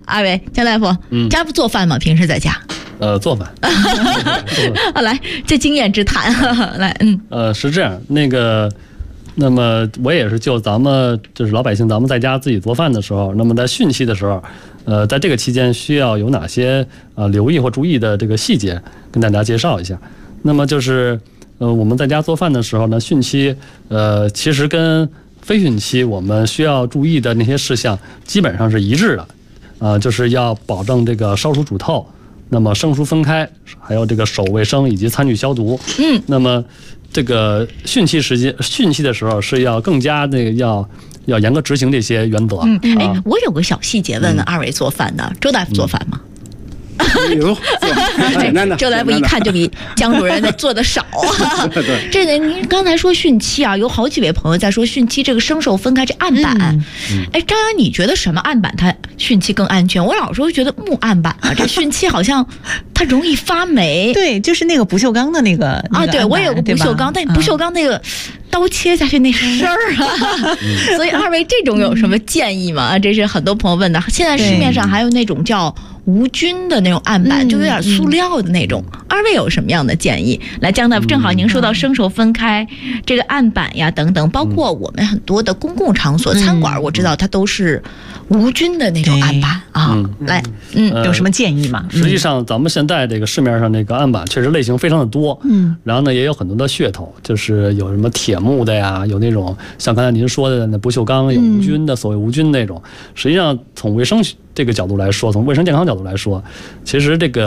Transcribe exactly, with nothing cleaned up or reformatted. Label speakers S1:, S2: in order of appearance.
S1: 二位江大夫，嗯，家不做饭吗？平时在家？
S2: 呃，做饭。
S1: 啊，来，这经验之谈，来，嗯，
S2: 呃，是这样，那个，那么我也是就咱们就是老百姓，咱们在家自己做饭的时候，那么在汛期的时候，呃，在这个期间需要有哪些呃留意或注意的这个细节，跟大家介绍一下。那么就是，呃，我们在家做饭的时候呢，汛期，呃，其实跟非汛期我们需要注意的那些事项基本上是一致的，呃，就是要保证这个烧熟煮透。那么生熟分开，还有这个手卫生以及餐具消毒。嗯，那么这个汛期时间，汛期的时候是要更加那个要要严格执行这些原则。
S1: 嗯，哎、啊，我有个小细节问问二位做饭的，嗯、周大夫做饭吗？
S3: 有简单的，
S1: 周大夫一看就比江主任做的少啊。这个您刚才说汛期啊，有好几位朋友在说汛期这个生熟分开这案板。嗯嗯、哎，张扬，你觉得什么案板它汛期更安全？我老是会觉得木案板啊，这汛期好像它容易发霉。
S4: 对，就是那个不锈钢的那个
S1: 啊，对我也有个不锈钢，但不锈钢那个。刀切下去那声儿啊，嗯、所以二位这种有什么建议吗？这是很多朋友问的。现在市面上还有那种叫无菌的那种案板，就有点塑料的那种。嗯、二位有什么样的建议？来，江大夫，正好您说到生熟分开、嗯、这个案板呀等等，包括我们很多的公共场所、嗯、餐馆，我知道它都是无菌的那种案板啊。嗯、来，嗯，
S4: 有什么建议吗？
S2: 实际上，咱们现在这个市面上这个案板确实类型非常的多，嗯，然后呢也有很多的噱头，就是有什么铁木的呀，有那种像刚才您说的那不锈钢有无菌的，嗯、所谓无菌那种。实际上从卫生这个角度来说，从卫生健康角度来说，其实这个